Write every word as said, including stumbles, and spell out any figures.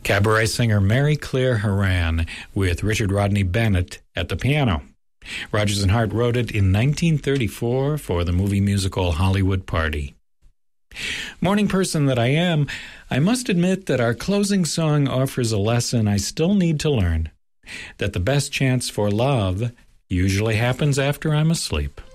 Cabaret singer Mary Claire Horan with Richard Rodney Bennett at the piano. Rodgers and Hart wrote it in nineteen thirty-four for the movie musical Hollywood Party. Morning person that I am, I must admit that our closing song offers a lesson I still need to learn, that the best chance for love usually happens after I'm asleep.